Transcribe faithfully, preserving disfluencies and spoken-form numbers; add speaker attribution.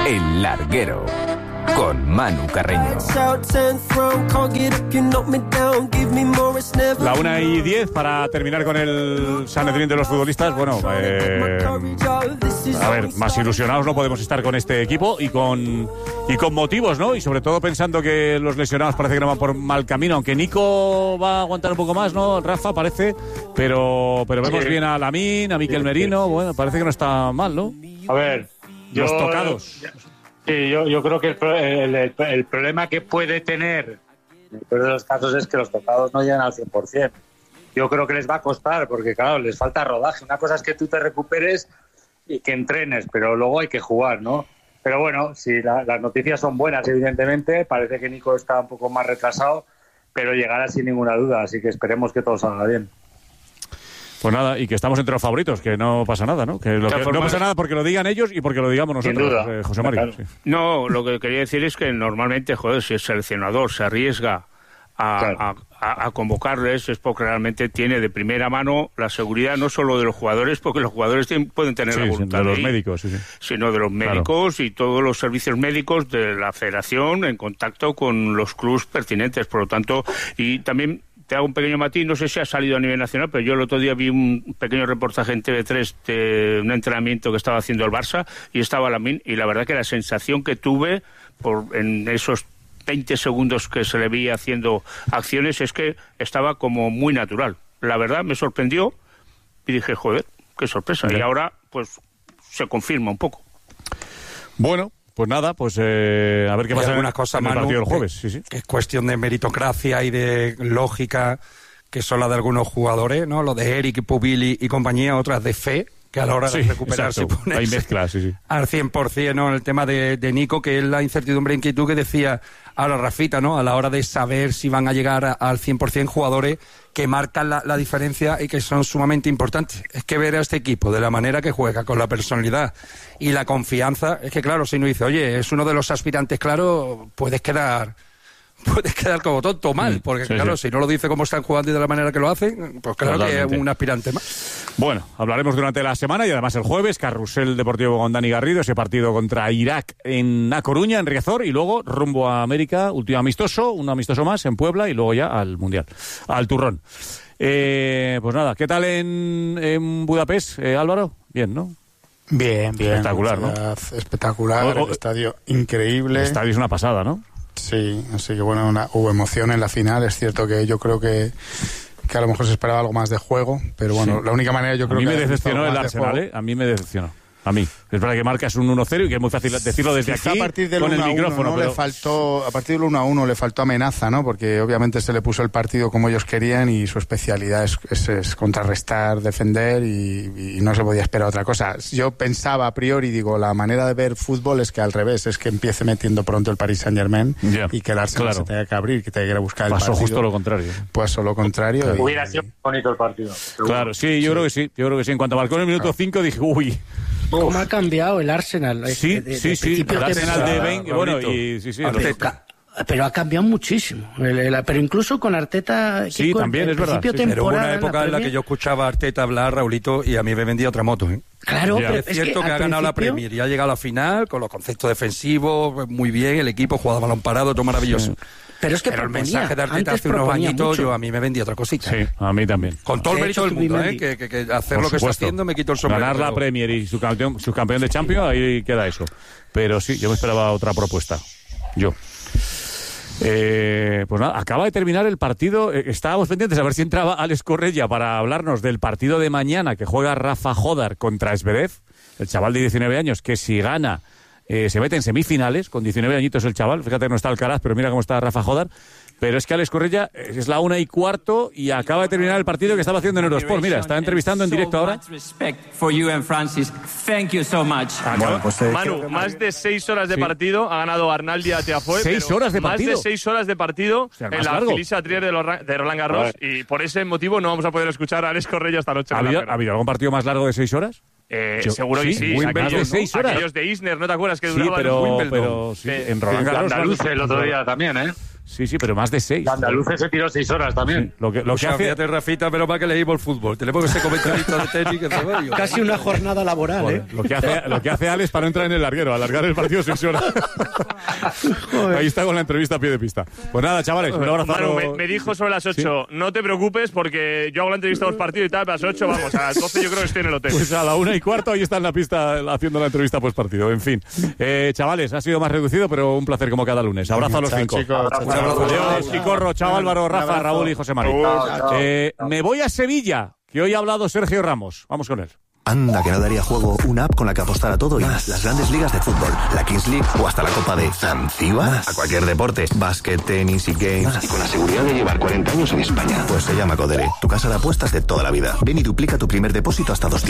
Speaker 1: El Larguero, con Manu Carreño.
Speaker 2: La una y diez para terminar con el sanedrín de los futbolistas. Bueno, eh, a ver, más ilusionados no podemos estar con este equipo y con y con motivos, ¿no? Y sobre todo pensando que los lesionados parece que no van por mal camino, aunque Nico va a aguantar un poco más, ¿no? Rafa parece, pero pero vemos sí. bien a Lamine, a Mikel Merino, bueno, parece que no está mal, ¿no?
Speaker 3: A ver,
Speaker 2: los
Speaker 3: yo,
Speaker 2: tocados.
Speaker 3: Sí, yo, yo creo que el, el, el, el problema que puede tener en el peor de los casos es que los tocados no llegan al cien por ciento. Yo creo que les va a costar porque, claro, les falta rodaje. Una cosa es que tú te recuperes y que entrenes, pero luego hay que jugar, ¿no? Pero bueno, si la, las noticias son buenas, evidentemente, parece que Nico está un poco más retrasado, pero llegará sin ninguna duda, así que esperemos que todo salga bien.
Speaker 2: Pues nada, y que estamos entre los favoritos, que no pasa nada, ¿no? Que, lo que no pasa nada porque lo digan ellos y porque lo digamos nosotros, eh, José María. Claro. Sí.
Speaker 4: No, lo que quería decir es que normalmente, joder, si el seleccionador se arriesga a, claro. a, a, a convocarles es porque realmente tiene de primera mano la seguridad no solo de los jugadores, porque los jugadores tienen, pueden tener
Speaker 2: sí,
Speaker 4: la voluntad
Speaker 2: de los
Speaker 4: de ir,
Speaker 2: médicos, sí, sí.
Speaker 4: sino de los médicos claro. y todos los servicios médicos de la federación en contacto con los clubes pertinentes, por lo tanto, y también te hago un pequeño matiz, no sé si ha salido a nivel nacional, pero yo el otro día vi un pequeño reportaje en T V tres de un entrenamiento que estaba haciendo el Barça y estaba Lamine, y la verdad que la sensación que tuve por en esos veinte segundos que se le vi haciendo acciones es que estaba como muy natural. La verdad me sorprendió y dije, joder, qué sorpresa. Bien. Y ahora pues se confirma un poco.
Speaker 2: Bueno, pues nada, pues eh, a ver qué pasa
Speaker 5: algunas cosas,
Speaker 2: en el
Speaker 5: Manu,
Speaker 2: partido del jueves.
Speaker 5: Que,
Speaker 2: sí, sí.
Speaker 5: que es cuestión de meritocracia y de lógica, que son las de algunos jugadores, ¿no? Los de Eric, Pubili y compañía, otras de fe, que a la hora
Speaker 2: sí,
Speaker 5: de recuperarse
Speaker 2: hay mezclas, sí, sí.
Speaker 5: al cien por ciento, ¿no? El tema de, de Nico, que es la incertidumbre e inquietud que decía ahora Rafita, ¿no? A la hora de saber si van a llegar a, al cien por ciento jugadores que marcan la, la diferencia y que son sumamente importantes. Es que ver a este equipo de la manera que juega, con la personalidad y la confianza, es que claro, si uno dice, oye, es uno de los aspirantes, claro, puedes quedar... puedes quedar como tonto mal, porque sí, claro, sí. si no lo dice cómo están jugando y de la manera que lo hacen, pues claro Totalmente. que es un aspirante más.
Speaker 2: Bueno, hablaremos durante la semana y además el jueves, Carrusel Deportivo con Dani Garrido, ese partido contra Irak en A Coruña, en Riazor, y luego rumbo a América, último amistoso, un amistoso más en Puebla y luego ya al Mundial, al Turrón. Eh, pues nada, ¿qué tal en, en Budapest, eh, Álvaro? Bien, ¿no?
Speaker 6: Bien, bien.
Speaker 2: Espectacular, ¿no?
Speaker 6: Espectacular, oh, oh, el estadio increíble.
Speaker 2: El estadio es una pasada, ¿no?
Speaker 6: Sí, así que bueno, una, hubo emoción en la final. Es cierto que yo creo que, que a lo mejor se esperaba algo más de juego, pero bueno, sí. la única manera yo creo que...
Speaker 2: A mí me decepcionó el Arsenal, ¿eh? A mí me decepcionó. A mí. Es verdad que marcas un uno cero y que es muy fácil decirlo desde
Speaker 6: Quizá
Speaker 2: aquí
Speaker 6: a partir del
Speaker 2: con el
Speaker 6: uno a uno,
Speaker 2: micrófono.
Speaker 6: ¿no?
Speaker 2: Pero...
Speaker 6: le faltó, a partir del uno a uno le faltó amenaza, ¿no? Porque obviamente se le puso el partido como ellos querían y su especialidad es, es, es contrarrestar, defender y, y no se podía esperar otra cosa. Yo pensaba a priori, digo, la manera de ver fútbol es que al revés, es que empiece metiendo pronto el Paris Saint-Germain yeah, y que el Arsenal claro. se tenga que abrir, que tenga que ir a buscar
Speaker 2: Pasó
Speaker 6: el partido.
Speaker 2: Pasó justo lo contrario.
Speaker 6: Pues lo contrario.
Speaker 3: Claro.
Speaker 6: Y,
Speaker 3: Hubiera sido bonito el partido.
Speaker 2: Claro, sí, yo sí. creo que sí, yo creo que sí. En cuanto marcó en el minuto cinco dije, uy...
Speaker 7: ¿Cómo ha cambiado el Arsenal?
Speaker 2: Sí,
Speaker 7: de, de,
Speaker 2: sí,
Speaker 7: de
Speaker 2: sí, el Arsenal de veinte, bueno, y sí, sí.
Speaker 7: Arteta. Pero ha cambiado muchísimo. El, el, pero incluso con Arteta...
Speaker 2: Sí,
Speaker 7: con,
Speaker 2: también, es verdad. Sí,
Speaker 5: pero hubo una época en la, en la que yo escuchaba a Arteta hablar, Raulito, y a mí me vendía otra moto, ¿eh?
Speaker 7: Claro,
Speaker 5: pero es, es cierto que, que ha ganado la Premier y ha llegado a la final con los conceptos defensivos, muy bien, el equipo jugaba balón parado, todo maravilloso. Sí.
Speaker 7: Pero es que
Speaker 5: pero el mensaje de Arteta hace unos añitos, yo a mí me vendía otra cosita.
Speaker 2: Sí, a mí también.
Speaker 5: Con todo el mérito del mundo, ¿eh? Que, que, que hacer Por lo que supuesto. está haciendo me quito el sombrero.
Speaker 2: Ganar la Premier y su campeón, su campeón de Champions, ahí queda eso. Pero sí, yo me esperaba otra propuesta. Yo. Eh, pues nada, acaba de terminar el partido. Eh, estábamos pendientes a ver si entraba Alex Correia para hablarnos del partido de mañana que juega Rafa Jodar contra Zverev, el chaval de diecinueve años, que si gana eh, se mete en semifinales, con diecinueve añitos el chaval. Fíjate que no está Alcaraz, pero mira cómo está Rafa Jodar. Pero es que Alex Correia es la una y cuarto y acaba de terminar el partido que estaba haciendo en Eurosport. Mira, está entrevistando en directo ahora.
Speaker 8: Bueno, pues, eh, Manu, más de seis horas de sí. partido ha ganado Arnaldi a Tiafoe.
Speaker 2: ¿Seis horas de partido?
Speaker 8: Más de seis horas de partido
Speaker 2: o sea,
Speaker 8: en la Felicia Trier de, de Roland Garros. Y por ese motivo no vamos a poder escuchar a Alex Correia esta noche.
Speaker 2: ¿Ha habido, ¿ha habido algún partido más largo de seis horas?
Speaker 8: Eh, Yo, seguro
Speaker 2: sí,
Speaker 8: que sí.
Speaker 2: Aquellos, de seis horas.
Speaker 8: Aquellos de Isner, ¿no te acuerdas que
Speaker 2: sí,
Speaker 8: duraban
Speaker 2: pero,
Speaker 8: Wimbledon?
Speaker 2: Pero, sí, en Roland Garros.
Speaker 3: Andaluz el otro día también, ¿eh?
Speaker 2: Sí, sí, pero más de seis.
Speaker 3: El andaluces se tiró seis horas también.
Speaker 2: Sí, lo que, lo
Speaker 5: O
Speaker 2: que
Speaker 5: sea,
Speaker 2: hace...
Speaker 5: fíjate, Rafita, pero para que leímos el fútbol. Te le pongo ese comentarista de tenis que se va. Yo.
Speaker 7: Casi una jornada laboral,
Speaker 2: Joder,
Speaker 7: ¿eh?
Speaker 2: lo que hace lo que hace Alex para no entrar en el larguero, alargar el partido seis horas. Ahí está con la entrevista a pie de pista. Pues nada, chavales, un abrazo.
Speaker 8: Manu, me, me dijo sobre las ocho, ¿sí? No te preocupes porque yo hago la entrevista a los partidos y tal, a las ocho vamos, a las doce yo creo que estoy en el hotel.
Speaker 2: Pues a la una y cuarto ahí está en la pista haciendo la entrevista post partido. En fin, eh, chavales, ha sido más reducido, pero un placer como cada lunes. Abrazo a los
Speaker 6: Chao,
Speaker 2: cinco.
Speaker 6: chicos. Chao, chao.
Speaker 2: Abrazo. Adiós, Chicorro, chao Álvaro, Rafa, Raúl y José María. Eh, me voy a Sevilla, que hoy ha hablado Sergio Ramos. Vamos con él.
Speaker 9: Anda, que no daría juego una app con la que apostar a todo y más. Las grandes ligas de fútbol, la Kings League o hasta la Copa de Zanzíbar. A cualquier deporte, básquet, tenis y games. Más. Y con la seguridad de llevar cuarenta años en España. Pues se llama Codere, tu casa de apuestas de toda la vida. Ven y duplica tu primer depósito hasta doscientos.